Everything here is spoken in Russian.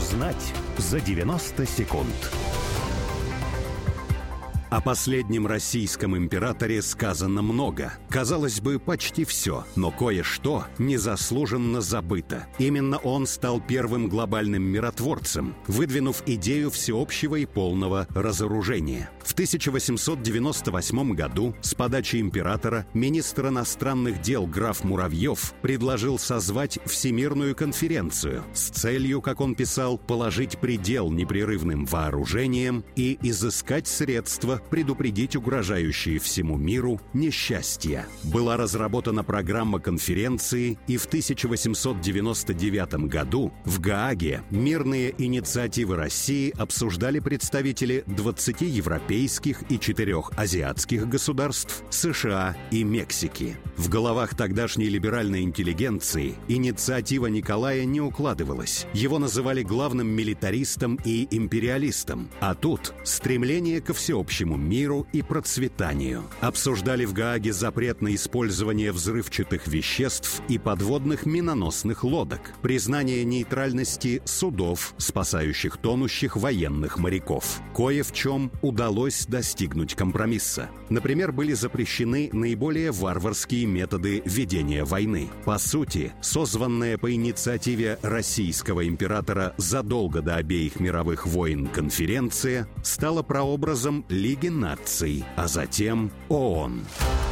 Узнать за 90 секунд. О последнем российском императоре сказано много. Казалось бы, почти все, но кое-что незаслуженно забыто. Именно он стал первым глобальным миротворцем, выдвинув идею всеобщего и полного разоружения. В 1898 году с подачи императора министр иностранных дел граф Муравьев предложил созвать Всемирную конференцию с целью, как он писал, положить предел непрерывным вооружениям и изыскать средства предупредить угрожающие всему миру несчастья. Была разработана программа конференции, и в 1899 году в Гааге мирные инициативы России обсуждали представители 20 европейских и 4 азиатских государств, США и Мексики. В головах тогдашней либеральной интеллигенции инициатива Николая не укладывалась. Его называли главным милитаристом и империалистом. А тут стремление ко всеобщему миру и процветанию. Обсуждали в Гааге запрет на использование взрывчатых веществ и подводных миноносных лодок, признание нейтральности судов, спасающих тонущих военных моряков. Кое в чем удалось достигнуть компромисса. Например, были запрещены наиболее варварские методы ведения войны. По сути, созванная по инициативе российского императора задолго до обеих мировых войн конференция стала прообразом Лиги наций, а затем ООН.